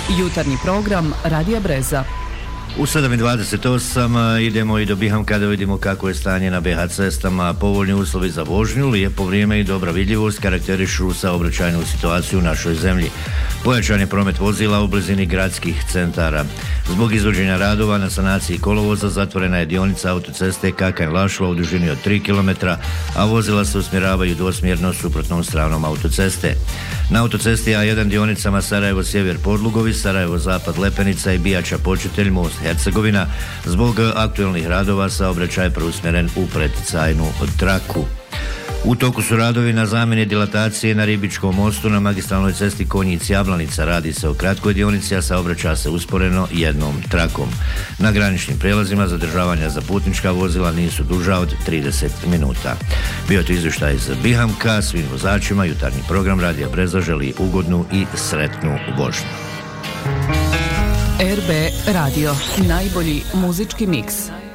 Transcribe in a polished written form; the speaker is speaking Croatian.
Jutarnji program Radija Breza. U 7:28 idemo i do Bihamka da vidimo kako je stanje na BH cestama. Povoljni uslovi za vožnju, lijepo vrijeme i dobra vidljivost karakterišu saobraćajnu situaciju u našoj zemlji. Pojačan je promet vozila u blizini gradskih centara. Zbog izvođenja radova na sanaciji kolovoza zatvorena je dionica autoceste Kakanj-Lašva u dužini od 3 km, a vozila se usmjeravaju dvosmjerno suprotnom stranom autoceste. Na autocesti A1 dionicama Sarajevo-Sjever Podlugovi, Sarajevo-Zapad Lepenica i Bijača-Počitelj most Hercegovina zbog aktualnih radova saobraćaj preusmjeren u preticajnu traku. U toku su radovi na zamjeni dilatacije na Ribičkom mostu na magistralnoj cesti Konjic-Jablanica. Radi se o kratkoj dionici, a saobraća se usporeno jednom trakom. Na graničnim prijelazima zadržavanja za putnička vozila nisu duža od 30 minuta. Bio to izvještaj iz Bihamka. Svim vozačima jutarnji program Radija Breza želi ugodnu i sretnu vožnju. RB Radio, najbolji muzički miks.